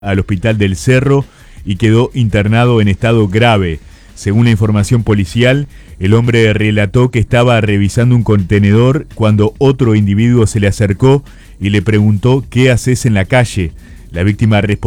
al hospital del Cerro y quedó internado en estado grave. Según la información policial, el hombre relató que estaba revisando un contenedor cuando otro individuo se le acercó y le preguntó: ¿qué haces en la calle? La víctima respondió: